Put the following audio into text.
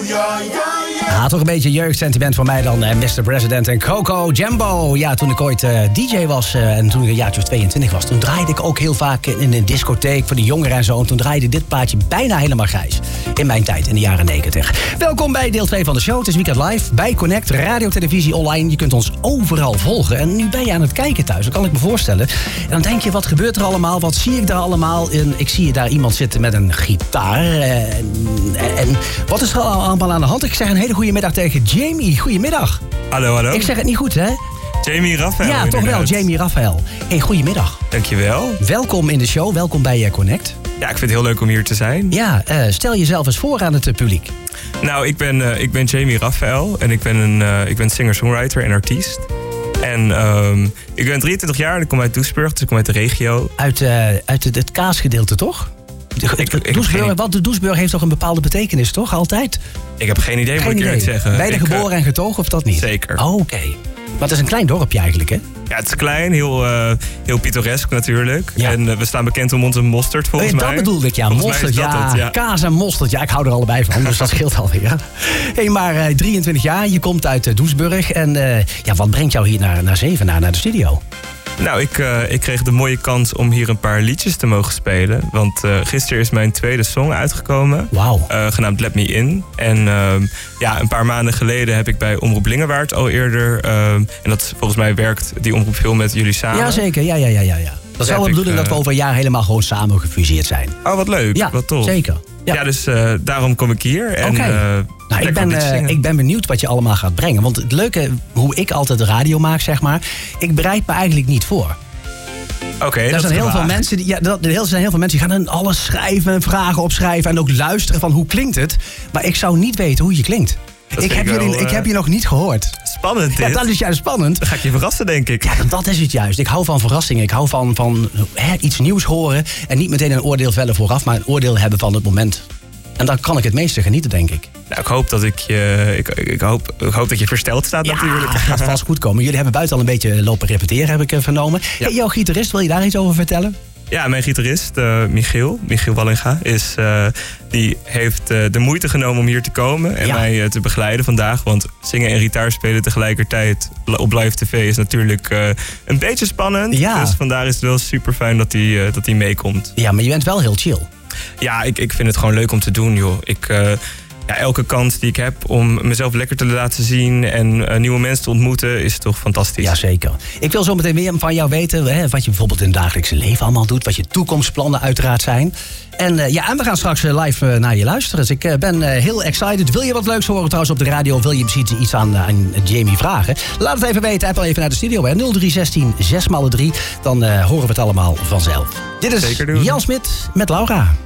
Toch een beetje jeugdsentiment voor mij dan Mr. President en Coco Jambo. Ja, toen ik ooit DJ was en toen ik een jaartje of 22 was... toen draaide ik ook heel vaak in een discotheek voor de jongeren en zo. En toen draaide dit plaatje bijna helemaal grijs. In mijn tijd, in de jaren 90. Welkom bij deel 2 van de show. Het is Weekend Live bij Connect, radio, televisie, online. Je kunt ons overal volgen. En nu ben je aan het kijken thuis, dat kan ik me voorstellen. En dan denk je, wat gebeurt er allemaal? Wat zie ik daar allemaal? En ik zie daar iemand zitten met een gitaar. En wat is er allemaal aan de hand? Ik zeg een hele goede middag tegen Jamie. Goedemiddag. Hallo. Ik zeg het niet goed, hè? Jamie Raphael. Ja, toch wel, Jamie Raphael. Hey, goedemiddag. Dankjewel. Welkom in de show, welkom bij Connect. Ja, ik vind het heel leuk om hier te zijn. Ja, stel jezelf eens voor aan het publiek. Nou, ik ben Jamie Raphael en ik ben singer-songwriter en artiest. En ik ben 23 jaar en ik kom uit Doesburg, dus ik kom uit de regio. Uit het kaasgedeelte, toch? Want de Doesburg heeft toch een bepaalde betekenis, toch? Altijd? Ik heb geen idee, moet ik eerlijk zeggen. Ben je geboren en getogen of dat niet? Zeker. Oh, oké. Maar het is een klein dorpje eigenlijk, hè? Ja, het is klein, heel pittoresk natuurlijk. Ja. En we staan bekend om onze mosterd, volgens mij. Dat bedoelde ik, ja. Mosterd, ja. Kaas en mosterd, ja. Ik hou er allebei van, dus dat scheelt alweer. Hey, maar 23 jaar, je komt uit Doesburg. En wat brengt jou hier naar Zevenaar, naar de studio? Nou, ik kreeg de mooie kans om hier een paar liedjes te mogen spelen. Want gisteren is mijn tweede song uitgekomen. Wauw. Genaamd Let Me In. En een paar maanden geleden heb ik bij Omroep Lingewaard al eerder... en dat volgens mij werkt die omroep veel met jullie samen. Jazeker, ja. Dat is wel de bedoeling dat we over een jaar helemaal gewoon samen gefuseerd zijn. Oh, wat leuk. Ja, wat tof. Zeker. Ja, dus daarom kom ik hier. En, ik ben benieuwd wat je allemaal gaat brengen. Want het leuke, hoe ik altijd de radio maak, zeg maar... ik bereid me eigenlijk niet voor. Oké, er zijn heel veel mensen die gaan dan alles schrijven en vragen opschrijven... en ook luisteren van hoe klinkt het. Maar ik zou niet weten hoe je klinkt. Ik heb je nog niet gehoord. Spannend dit. Ja, dat is juist spannend. Dan ga ik je verrassen, denk ik. Ja, dat is het juist. Ik hou van verrassingen. Ik hou van iets nieuws horen. En niet meteen een oordeel vellen vooraf, maar een oordeel hebben van het moment. En dan kan ik het meeste genieten, denk ik. Nou, ik hoop dat ik hoop dat je versteld staat natuurlijk. Het gaat vast goed komen. Jullie hebben buiten al een beetje lopen repeteren, heb ik vernomen. Ja. Hey, jouw gitarist, wil je daar iets over vertellen? Ja, mijn gitarist, Michiel Wallinga, die heeft de moeite genomen om hier te komen en mij te begeleiden vandaag. Want zingen en gitaar spelen tegelijkertijd op live tv is natuurlijk een beetje spannend. Ja. Dus vandaar is het wel super fijn dat hij meekomt. Ja, maar je bent wel heel chill. Ja, ik vind het gewoon leuk om te doen, joh. Elke kans die ik heb om mezelf lekker te laten zien en nieuwe mensen te ontmoeten is toch fantastisch. Jazeker. Ik wil zo meteen meer van jou weten, wat je bijvoorbeeld in het dagelijkse leven allemaal doet, wat je toekomstplannen uiteraard zijn. En we gaan straks live naar je luisteren. Dus ik ben heel excited. Wil je wat leuks horen trouwens op de radio? Wil je misschien iets aan Jamie vragen? Laat het even weten. App al even naar de studio. 0316 6x3. Dan horen we het allemaal vanzelf. Dit is Jan Smit met Laura.